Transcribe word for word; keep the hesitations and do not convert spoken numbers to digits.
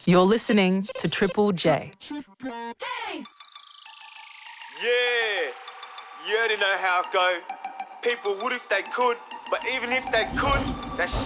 You're listening to Triple J. Yeah, you already know how it go. People would if they could, but even if they could, that's